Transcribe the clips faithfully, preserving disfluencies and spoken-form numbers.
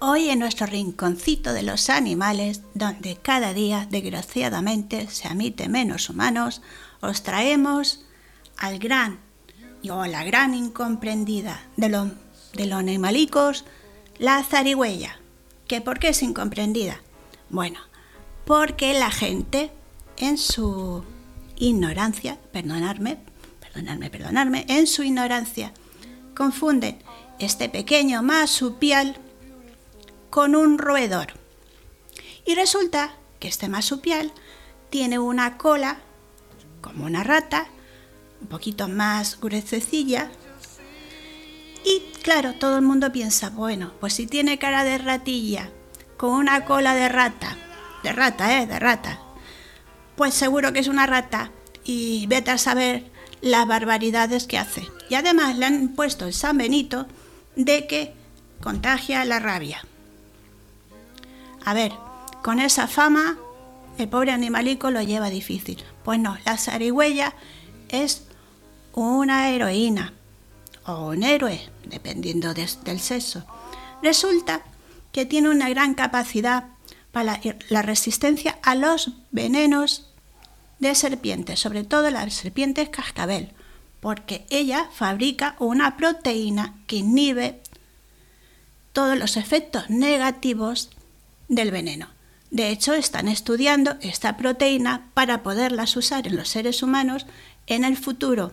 Hoy en nuestro rinconcito de los animales, donde cada día, desgraciadamente, se admite menos humanos, os traemos al gran o a la gran incomprendida de los, de los animalicos, la zarigüeya. ¿Que por qué es incomprendida? Bueno, porque la gente, en su ignorancia, perdonadme, perdonadme, perdonadme, en su ignorancia, confunden este pequeño marsupial con un roedor. Y resulta que este marsupial tiene una cola como una rata, un poquito más gruesecilla. Y claro, todo el mundo piensa, bueno, pues si tiene cara de ratilla, con una cola de rata, de rata, eh, de rata, pues seguro que es una rata y vete a saber las barbaridades que hace. Y además le han puesto el San Benito de que contagia la rabia. A ver, con esa fama, el pobre animalico lo lleva difícil. Pues no, la zarigüeya es una heroína o un héroe, dependiendo de, del sexo. Resulta que tiene una gran capacidad para la, la resistencia a los venenos de serpientes, sobre todo las serpientes cascabel, porque ella fabrica una proteína que inhibe todos los efectos negativos del veneno. De hecho, están estudiando esta proteína para poderlas usar en los seres humanos en el futuro.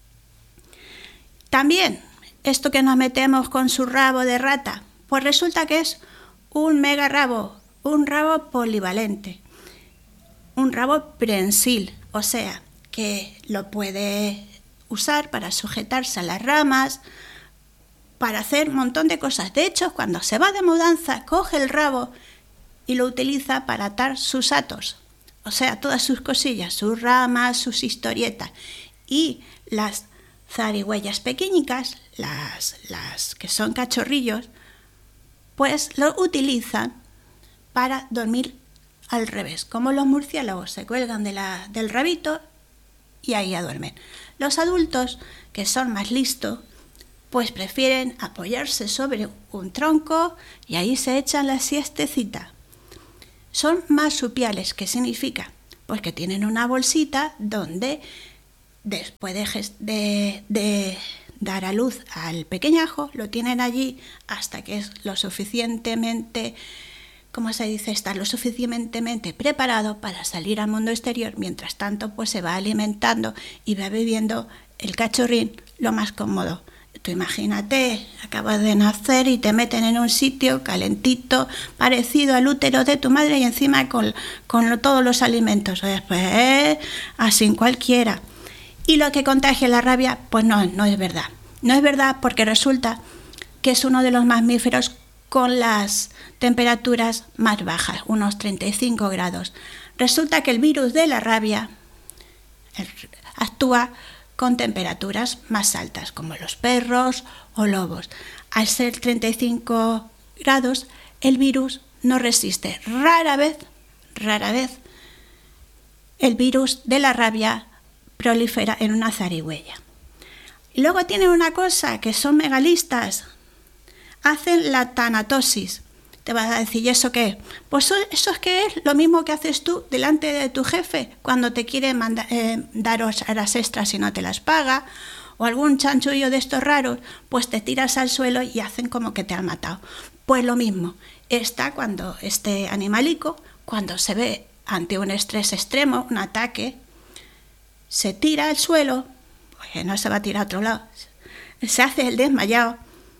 También, esto que nos metemos con su rabo de rata, pues resulta que es un mega rabo, un rabo polivalente, un rabo prensil, o sea, que lo puede usar para sujetarse a las ramas, para hacer un montón de cosas. De hecho, cuando se va de mudanza, coge el rabo y lo utiliza para atar sus atos, o sea, todas sus cosillas, sus ramas, sus historietas. Y las zarigüeyas pequeñitas, las, las que son cachorrillos, pues lo utilizan para dormir al revés, como los murciélagos se cuelgan de la, del rabito y ahí ya duermen. Los adultos, que son más listos, pues prefieren apoyarse sobre un tronco y ahí se echan la siestecita. Son marsupiales, ¿qué significa? Pues que tienen una bolsita donde después de, de, de dar a luz al pequeñajo, lo tienen allí hasta que es lo suficientemente, ¿cómo se dice? Está lo suficientemente preparado para salir al mundo exterior. Mientras tanto, pues se va alimentando y va bebiendo el cachorrín lo más cómodo. Tú imagínate, acabas de nacer y te meten en un sitio calentito, parecido al útero de tu madre y encima con, con lo, todos los alimentos. Pues eh, así cualquiera. Y lo que contagia la rabia, pues no, no es verdad. No es verdad porque resulta que es uno de los mamíferos con las temperaturas más bajas, unos treinta y cinco grados. Resulta que el virus de la rabia actúa con temperaturas más altas, como los perros o lobos. Al ser treinta y cinco grados, el virus no resiste. Rara vez, rara vez, el virus de la rabia prolifera en una zarigüeya. Y luego tienen una cosa, que son megalistas. Hacen la tanatosis. Te vas a decir, ¿y eso qué? Pues eso es que es lo mismo que haces tú delante de tu jefe cuando te quiere mandar, eh, dar horas extras y no te las paga, o algún chanchullo de estos raros, pues te tiras al suelo y hacen como que te han matado. Pues lo mismo, está cuando este animalico, cuando se ve ante un estrés extremo, un ataque, se tira al suelo, pues no se va a tirar a otro lado, se hace el desmayado,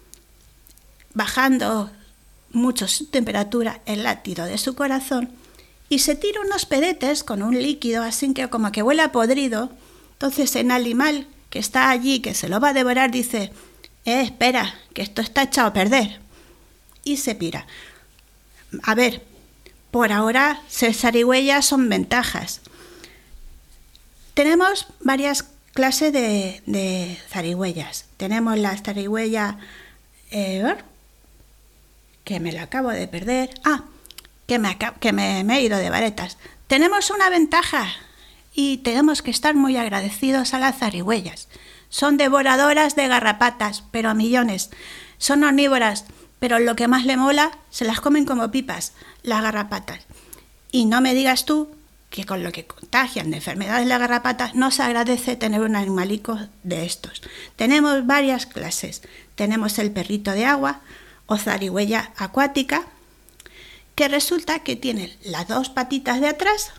bajando mucho su temperatura, el latido de su corazón, y se tira unos pedetes con un líquido así que como que huele a podrido. Entonces el animal que está allí, que se lo va a devorar, dice, eh, espera, que esto está echado a perder, y se pira. A ver, por ahora ser zarigüeya son ventajas. Tenemos varias clases de, de zarigüeyas. Tenemos la zarigüeya eh, que me la acabo de perder. Ah, que, me, que me, me he ido de varetas. Tenemos una ventaja y tenemos que estar muy agradecidos a las zarigüeyas. Son devoradoras de garrapatas, pero a millones. Son omnívoras, pero lo que más le mola, se las comen como pipas, las garrapatas. Y no me digas tú que con lo que contagian de enfermedades las garrapatas no se agradece tener un animalico de estos. Tenemos varias clases. Tenemos el perrito de agua o zarigüeya acuática, que resulta que tiene las dos patitas de atrás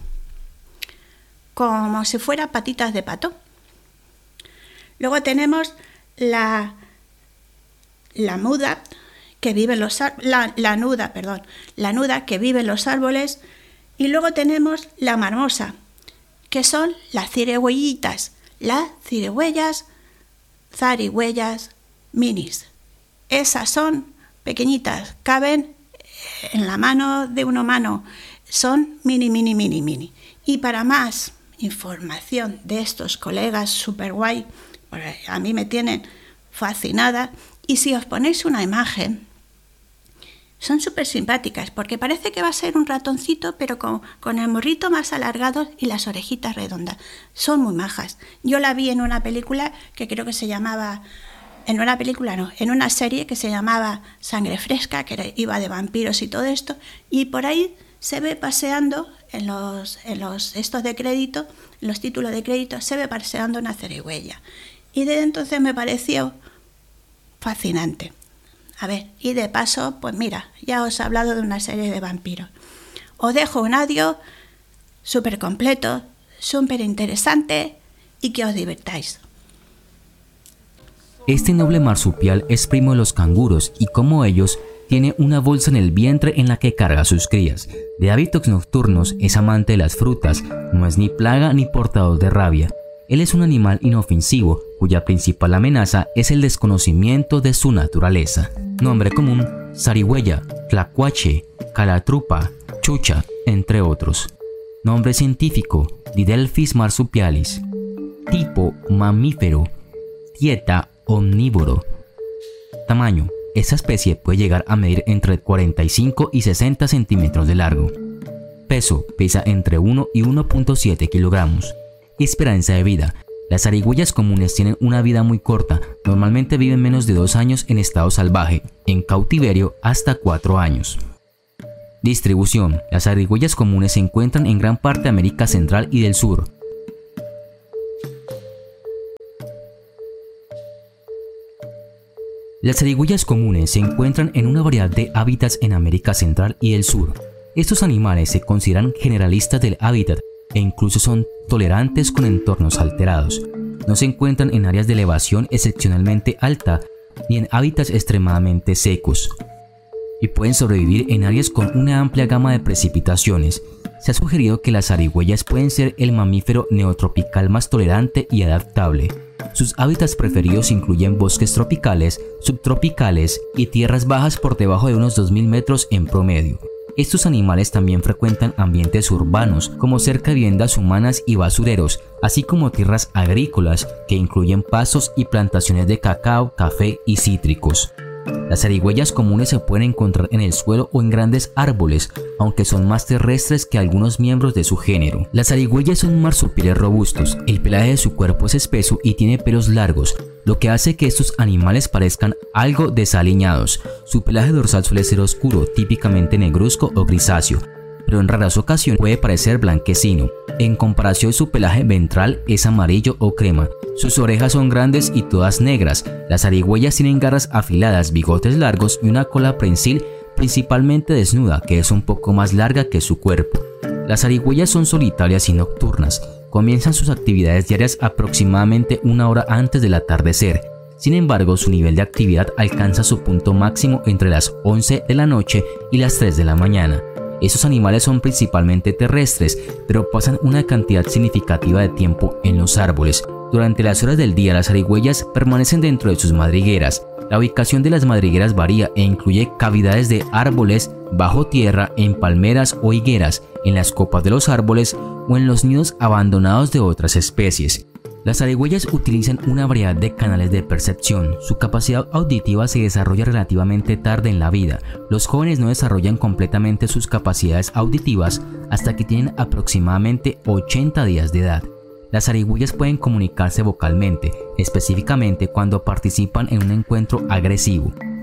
como si fueran patitas de pato. Luego tenemos la, la muda, que vive en los la, la nuda, perdón, la nuda que vive en los árboles, y luego tenemos la marmosa, que son las cirigüeyitas, las cirigüeyas, zarigüeyas minis. Esas son pequeñitas, caben en la mano de un humano, son mini, mini, mini, mini. Y para más información de estos colegas super guay, a mí me tienen fascinada, y si os ponéis una imagen, son súper simpáticas, porque parece que va a ser un ratoncito, pero con, con el morrito más alargado y las orejitas redondas. Son muy majas. Yo la vi en una película que creo que se llamaba, en una película no, en una serie que se llamaba Sangre Fresca, que era, iba de vampiros y todo esto, y por ahí se ve paseando en los, en los estos de crédito, en los títulos de crédito, se ve paseando una zarigüeya. Y desde entonces me pareció fascinante. A ver, y de paso, pues mira, ya os he hablado de una serie de vampiros. Os dejo un audio súper completo, súper interesante y que os divirtáis. Este noble marsupial es primo de los canguros y, como ellos, tiene una bolsa en el vientre en la que carga a sus crías. De hábitos nocturnos, es amante de las frutas, no es ni plaga ni portador de rabia. Él es un animal inofensivo, cuya principal amenaza es el desconocimiento de su naturaleza. Nombre común: zarigüeya, tlacuache, calatrupa, chucha, entre otros. Nombre científico: Didelphis marsupialis. Tipo: mamífero. Dieta: omnívoro. Tamaño: esta especie puede llegar a medir entre cuarenta y cinco y sesenta centímetros de largo. Peso: pesa entre uno y uno punto siete kilogramos. Esperanza de vida: las zarigüeyas comunes tienen una vida muy corta, normalmente viven menos de dos años en estado salvaje, en cautiverio hasta cuatro años. Distribución: las zarigüeyas comunes se encuentran en gran parte de América Central y del Sur. Las zarigüeyas comunes se encuentran en una variedad de hábitats en América Central y del Sur. Estos animales se consideran generalistas del hábitat e incluso son tolerantes con entornos alterados. No se encuentran en áreas de elevación excepcionalmente alta ni en hábitats extremadamente secos, y pueden sobrevivir en áreas con una amplia gama de precipitaciones. Se ha sugerido que las zarigüeyas pueden ser el mamífero neotropical más tolerante y adaptable. Sus hábitats preferidos incluyen bosques tropicales, subtropicales y tierras bajas por debajo de unos dos mil metros en promedio. Estos animales también frecuentan ambientes urbanos, como cerca de viviendas humanas y basureros, así como tierras agrícolas, que incluyen pastos y plantaciones de cacao, café y cítricos. Las zarigüeyas comunes se pueden encontrar en el suelo o en grandes árboles, aunque son más terrestres que algunos miembros de su género. Las zarigüeyas son marsupiales robustos, el pelaje de su cuerpo es espeso y tiene pelos largos, lo que hace que estos animales parezcan algo desaliñados. Su pelaje dorsal suele ser oscuro, típicamente negruzco o grisáceo, pero en raras ocasiones puede parecer blanquecino. En comparación, su pelaje ventral es amarillo o crema. Sus orejas son grandes y todas negras. Las zarigüeyas tienen garras afiladas, bigotes largos y una cola prensil principalmente desnuda, que es un poco más larga que su cuerpo. Las zarigüeyas son solitarias y nocturnas. Comienzan sus actividades diarias aproximadamente una hora antes del atardecer. Sin embargo, su nivel de actividad alcanza su punto máximo entre las once de la noche y las tres de la mañana. Estos animales son principalmente terrestres, pero pasan una cantidad significativa de tiempo en los árboles. Durante las horas del día, las zarigüeyas permanecen dentro de sus madrigueras. La ubicación de las madrigueras varía e incluye cavidades de árboles, bajo tierra, en palmeras o higueras, en las copas de los árboles o en los nidos abandonados de otras especies. Las zarigüeyas utilizan una variedad de canales de percepción. Su capacidad auditiva se desarrolla relativamente tarde en la vida. Los jóvenes no desarrollan completamente sus capacidades auditivas hasta que tienen aproximadamente ochenta días de edad. Las zarigüeyas pueden comunicarse vocalmente, específicamente cuando participan en un encuentro agresivo.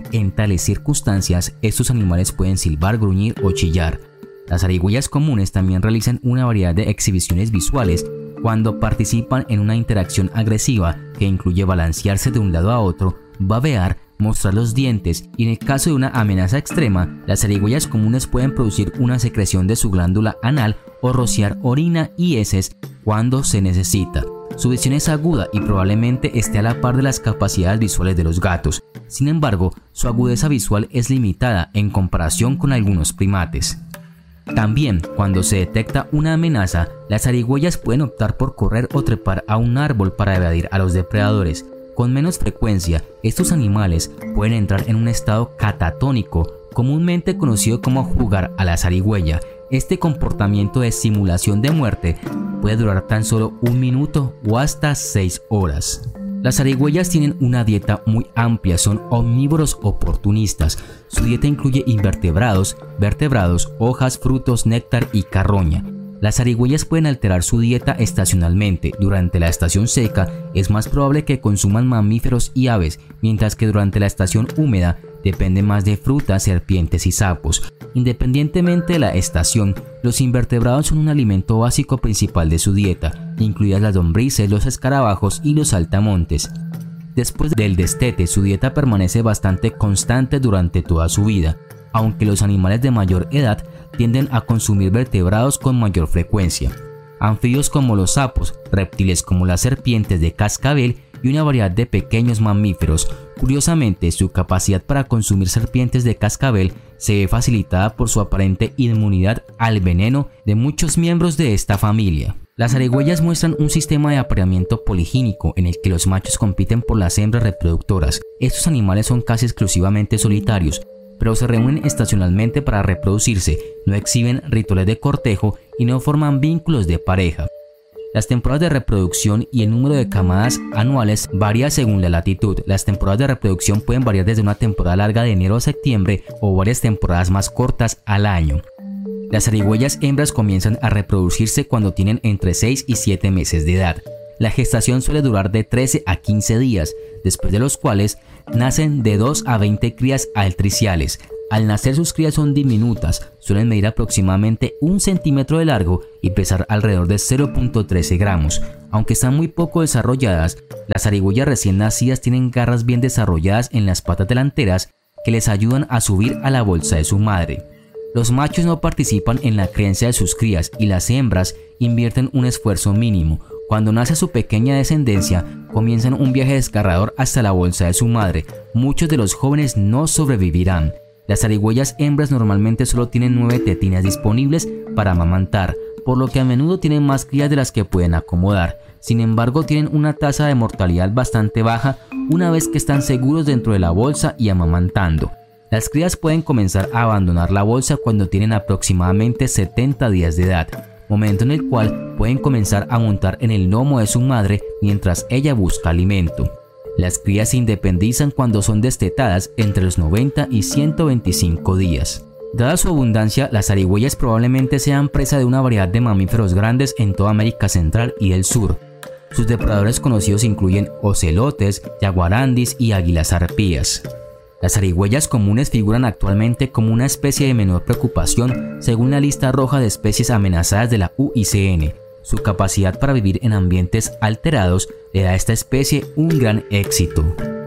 En tales circunstancias, estos animales pueden silbar, gruñir o chillar. Las zarigüeyas comunes también realizan una variedad de exhibiciones visuales cuando participan en una interacción agresiva que incluye balancearse de un lado a otro, babear, mostrar los dientes y en el caso de una amenaza extrema, las zarigüeyas comunes pueden producir una secreción de su glándula anal o rociar orina y heces cuando se necesita. Su visión es aguda y probablemente esté a la par de las capacidades visuales de los gatos. Sin embargo, su agudeza visual es limitada en comparación con algunos primates. También, cuando se detecta una amenaza, las zarigüeyas pueden optar por correr o trepar a un árbol para evadir a los depredadores. Con menos frecuencia, estos animales pueden entrar en un estado catatónico, comúnmente conocido como jugar a la zarigüeya. Este comportamiento de simulación de muerte puede durar tan solo un minuto o hasta seis horas. Las zarigüeyas tienen una dieta muy amplia, son omnívoros oportunistas. Su dieta incluye invertebrados, vertebrados, hojas, frutos, néctar y carroña. Las zarigüeyas pueden alterar su dieta estacionalmente. Durante la estación seca es más probable que consuman mamíferos y aves, mientras que durante la estación húmeda dependen más de frutas, serpientes y sapos. Independientemente de la estación, los invertebrados son un alimento básico principal de su dieta, incluidas las lombrices, los escarabajos y los saltamontes. Después del destete, su dieta permanece bastante constante durante toda su vida, aunque los animales de mayor edad tienden a consumir vertebrados con mayor frecuencia. Anfibios como los sapos, reptiles como las serpientes de cascabel y una variedad de pequeños mamíferos. Curiosamente, su capacidad para consumir serpientes de cascabel se ve facilitada por su aparente inmunidad al veneno de muchos miembros de esta familia. Las zarigüeyas muestran un sistema de apareamiento poligínico en el que los machos compiten por las hembras reproductoras. Estos animales son casi exclusivamente solitarios, pero se reúnen estacionalmente para reproducirse, no exhiben rituales de cortejo y no forman vínculos de pareja. Las temporadas de reproducción y el número de camadas anuales varía según la latitud. Las temporadas de reproducción pueden variar desde una temporada larga de enero a septiembre o varias temporadas más cortas al año. Las zarigüeyas hembras comienzan a reproducirse cuando tienen entre seis y siete meses de edad. La gestación suele durar de trece a quince días, después de los cuales nacen de dos a veinte crías altriciales. Al nacer sus crías son diminutas, suelen medir aproximadamente un centímetro de largo y pesar alrededor de cero punto trece gramos. Aunque están muy poco desarrolladas, las zarigüeyas recién nacidas tienen garras bien desarrolladas en las patas delanteras que les ayudan a subir a la bolsa de su madre. Los machos no participan en la crianza de sus crías y las hembras invierten un esfuerzo mínimo. Cuando nace su pequeña descendencia, comienzan un viaje desgarrador hasta la bolsa de su madre. Muchos de los jóvenes no sobrevivirán. Las zarigüeyas hembras normalmente solo tienen nueve tetinas disponibles para amamantar, por lo que a menudo tienen más crías de las que pueden acomodar. Sin embargo, tienen una tasa de mortalidad bastante baja una vez que están seguros dentro de la bolsa y amamantando. Las crías pueden comenzar a abandonar la bolsa cuando tienen aproximadamente setenta días de edad, momento en el cual pueden comenzar a montar en el lomo de su madre mientras ella busca alimento. Las crías se independizan cuando son destetadas entre los noventa y ciento veinticinco días. Dada su abundancia, las zarigüeyas probablemente sean presa de una variedad de mamíferos grandes en toda América Central y del Sur. Sus depredadores conocidos incluyen ocelotes, jaguarandis y águilas arpías. Las zarigüeyas comunes figuran actualmente como una especie de menor preocupación según la lista roja de especies amenazadas de la U I C N. Su capacidad para vivir en ambientes alterados le da a esta especie un gran éxito.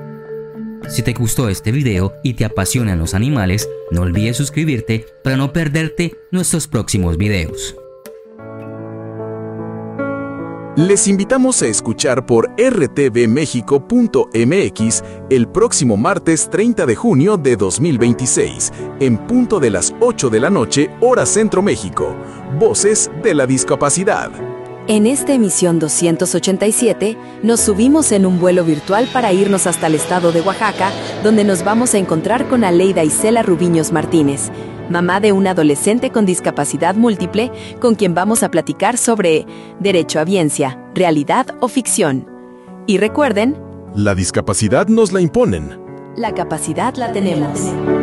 Si te gustó este video y te apasionan los animales, no olvides suscribirte para no perderte nuestros próximos videos. Les invitamos a escuchar por r t v mexico punto m x el próximo martes treinta de junio de dos mil veintiséis, en punto de las ocho de la noche, hora Centro México. Voces de la discapacidad. En esta emisión doscientos ochenta y siete, nos subimos en un vuelo virtual para irnos hasta el estado de Oaxaca, donde nos vamos a encontrar con Aleida Isela Rubiños Martínez, mamá de un adolescente con discapacidad múltiple, con quien vamos a platicar sobre derecho a biencia, realidad o ficción. Y recuerden, la discapacidad nos la imponen. La capacidad la tenemos.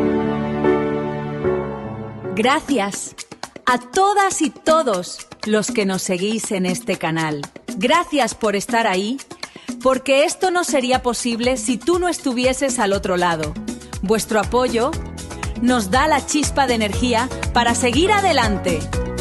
Gracias a todas y todos los que nos seguís en este canal. Gracias por estar ahí, porque esto no sería posible si tú no estuvieses al otro lado. Vuestro apoyo nos da la chispa de energía para seguir adelante.